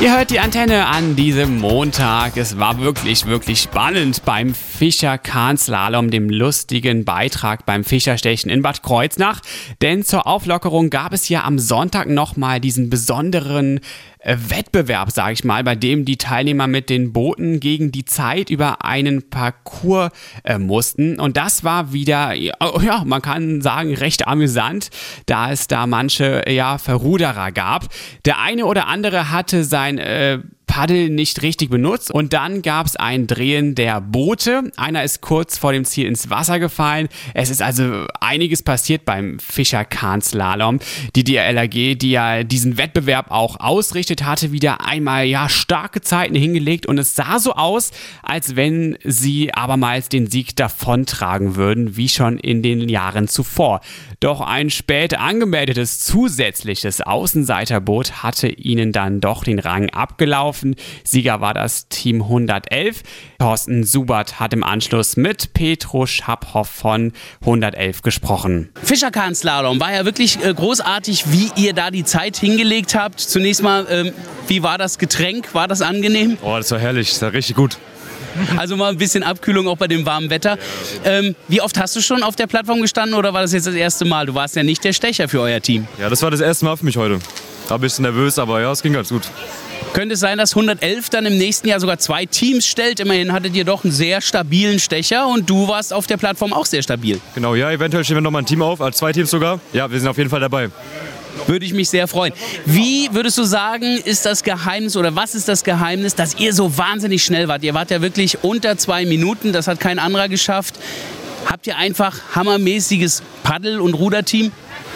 Ihr hört die Antenne an diesem Montag. Es war wirklich, wirklich spannend beim Fischer-Kahn-Slalom, dem lustigen Beitrag beim Fischerstechen in Bad Kreuznach. Denn zur Auflockerung gab es ja am Sonntag nochmal diesen besonderen Wettbewerb, sage ich mal, bei dem die Teilnehmer mit den Booten gegen die Zeit über einen Parcours mussten. Und das war wieder, ja, man kann sagen, recht amüsant, da es da manche Verruderer gab. Der eine oder andere hatte sein Paddel nicht richtig benutzt und dann gab es ein Drehen der Boote. Einer ist kurz vor dem Ziel ins Wasser gefallen. Es ist also einiges passiert beim Fischer-Kahn-Slalom. Die DLRG, die ja diesen Wettbewerb auch ausrichtet, hatte wieder einmal starke Zeiten hingelegt und es sah so aus, als wenn sie abermals den Sieg davontragen würden, wie schon in den Jahren zuvor. Doch ein spät angemeldetes zusätzliches Außenseiterboot hatte ihnen dann doch den Rang abgelaufen. Sieger war das Team 111. Thorsten Subert hat im Anschluss mit Petro Schaphoff von 111 gesprochen. Fischer-Kahn-Slalom war ja wirklich großartig, wie ihr da die Zeit hingelegt habt. Zunächst mal, wie war das Getränk? War das angenehm? Oh, das war herrlich, das war richtig gut. Also mal ein bisschen Abkühlung auch bei dem warmen Wetter. Wie oft hast du schon auf der Plattform gestanden oder war das jetzt das erste Mal? Du warst ja nicht der Stecher für euer Team. Ja, das war das erste Mal für mich heute. War ein bisschen nervös, aber ja, es ging ganz gut. Könnte es sein, dass 111 dann im nächsten Jahr sogar 2 Teams stellt? Immerhin hattet ihr doch einen sehr stabilen Stecher und du warst auf der Plattform auch sehr stabil. Genau, ja, eventuell stellen wir nochmal ein Team auf, also 2 Teams sogar. Ja, wir sind auf jeden Fall dabei. Würde ich mich sehr freuen. Wie würdest du sagen, ist das Geheimnis oder was ist das Geheimnis, dass ihr so wahnsinnig schnell wart? Ihr wart ja wirklich unter 2 Minuten, das hat kein anderer geschafft. Habt ihr einfach hammermäßiges Paddel- und Ruderteam?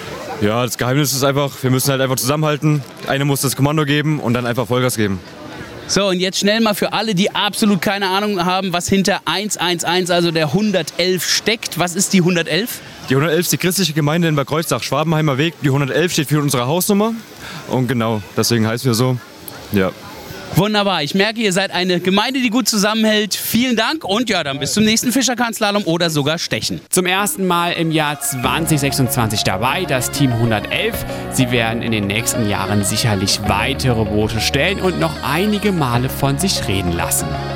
Ja, das Geheimnis ist einfach, wir müssen halt einfach zusammenhalten. Einer muss das Kommando geben und dann einfach Vollgas geben. So, und jetzt schnell mal für alle, die absolut keine Ahnung haben, was hinter 111, also der 111 steckt. Was ist die 111? Die 111 ist die christliche Gemeinde in Bad Kreuznach, Schwabenheimer Weg. Die 111 steht für unsere Hausnummer und genau, deswegen heißen wir so. Ja. Wunderbar, ich merke, ihr seid eine Gemeinde, die gut zusammenhält. Vielen Dank und ja, dann bis zum nächsten Fischer-Kahn-Slalom oder sogar Stechen. Zum ersten Mal im Jahr 2026 dabei, das Team 111. Sie werden in den nächsten Jahren sicherlich weitere Boote stellen und noch einige Male von sich reden lassen.